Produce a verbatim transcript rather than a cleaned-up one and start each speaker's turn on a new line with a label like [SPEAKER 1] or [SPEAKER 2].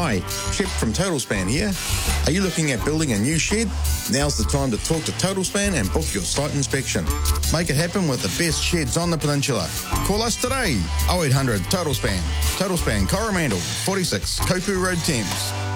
[SPEAKER 1] Hi, Chip from Total Span here. Are you looking at building a new shed? Now's the time to talk to Total Span and book your site inspection. Make it happen with the best sheds on the peninsula. Call us today, oh eight hundred Total Span. Total Span Coromandel, forty-six Kopu Road, Thames.